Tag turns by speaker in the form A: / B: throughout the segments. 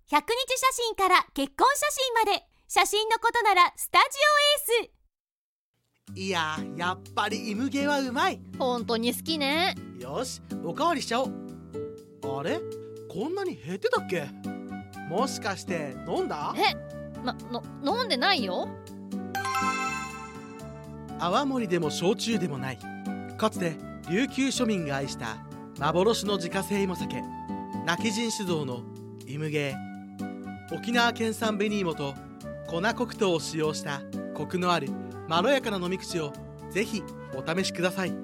A: 100日写真から結婚写真まで、写真のことならスタジオエース。
B: いや、やっぱりイムゲはうまい。
C: 本当に好きね。
B: よし、おかわりしちゃおう。あれ、こんなに減ってたっけ？もしかして飲んだ？
C: 飲んでないよ。
B: 泡盛でも焼酎でもない、かつて琉球庶民が愛した幻の自家製芋酒、今帰仁酒造のイムゲー。沖縄県産紅芋と粉黒糖を使用したコクのあるまろやかな飲み口をぜひお試しください。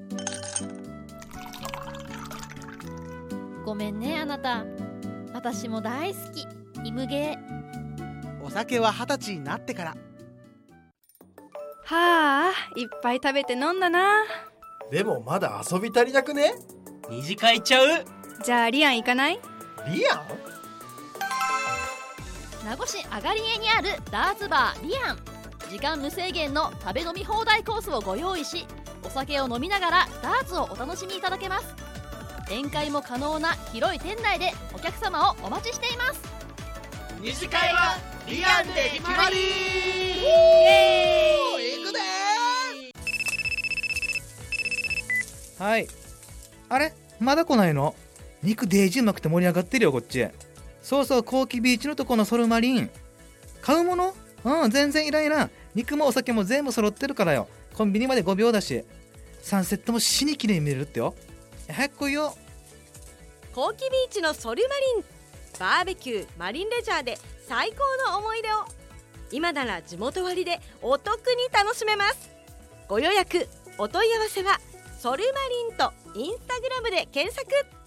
C: ごめんねあなた、私も大好きイムゲー。
B: お酒は20歳になってから。
D: はあ、いっぱい食べて飲んだな。
E: でもまだ遊び足りなくね？
F: 二次会ちゃう？
D: じゃあリアン行かない？
E: リアン？
C: 名護市あがりえにあるダーツバーリアン。時間無制限の食べ飲み放題コースをご用意し、お酒を飲みながらダーツをお楽しみいただけます。宴会も可能な広い店内でお客様をお待ちしています。
F: 二次会はリアンで決まり。
B: 行くで
G: ー。はい。あれまだ来ないの？肉デージうまくて盛り上がってるよこっち。そうそう、コウキビーチのとこのソルマリン。買うもの？全然いらんいらん。肉もお酒も全部揃ってるからよ。コンビニまで5秒だし、サンセットも死に綺麗に見れるってよ。早く来いよ。
H: コウキビーチのソルマリン、バーベキュー、マリンレジャーで最高の思い出を。今なら地元割でお得に楽しめます。ご予約お問い合わせはソルマリンとインスタグラムで検索。